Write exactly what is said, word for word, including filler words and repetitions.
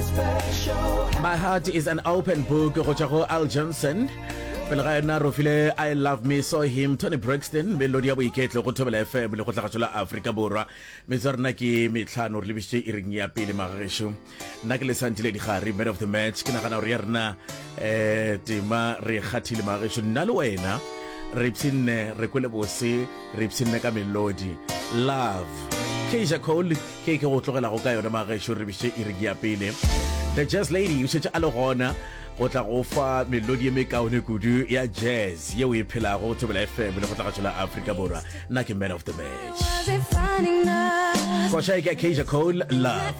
My heart is an open book go tša go Al Johnson pele ga yona rofile I love me saw him Tony Braxton melodi ya boiketlo go Thobela F M le go tlagatšola Afrika Borwa metso rena ke metlhano re lebisitše e reng ya pele magesho nna ke lesantile digare man of the match ke nagana gore ya rena eh tema re kgathile magesho nna le wena re ipsine re kwele bose re ipsine ka melodi love Keisha Cole ke ke go tlogela go ka yona magesho re lebisitše e reng ya pele The Jazz Lady you should all gona go tla go fa melodi e mekaone kudu ya jazz ye o e phelago go Thobela F M le go tlagatšola Afrika Borwa nna ke man of the match Koshai ke Keisha Cole love